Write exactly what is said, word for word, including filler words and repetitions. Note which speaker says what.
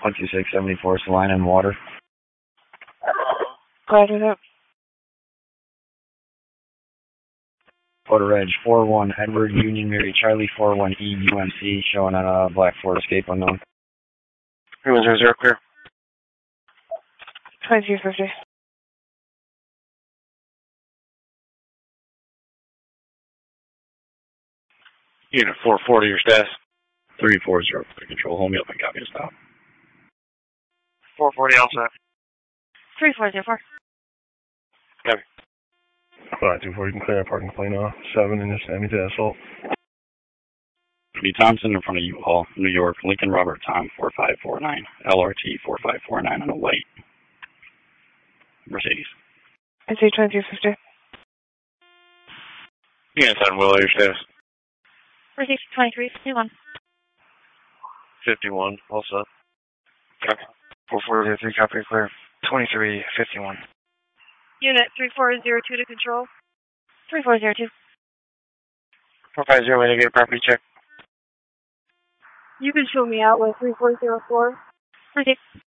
Speaker 1: twenty-six seventy-four Salina and water.
Speaker 2: Glad with it.
Speaker 1: Photo Reg four one Edward Union Mary Charlie four one E U M C showing on a black Ford Escape unknown.
Speaker 3: three one zero zero clear.
Speaker 2: twenty-two fifty.
Speaker 3: Unit four forty, your status.
Speaker 1: three four zero for control. Hold me up and copy and stop.
Speaker 3: four forty also.
Speaker 2: three four zero four.
Speaker 3: Copy.
Speaker 4: five two four, you can clear that parking plane off. seven and just add me to that assault.
Speaker 1: B. Thompson in front of U-Haul, New York, Lincoln Robert Tom four five four nine, L R T four five four nine on a white Mercedes.
Speaker 2: I see twenty-two fifty.
Speaker 3: Unit seven Willow, your status.
Speaker 2: Received twenty-three fifty-one.
Speaker 3: fifty-one, also. Copy. four four zero three, copy, clear. twenty-three fifty-one.
Speaker 2: Unit three four zero two to control. three four zero two.
Speaker 3: four five zero, way to get a property check.
Speaker 2: You can show me out with three four zero four. Received.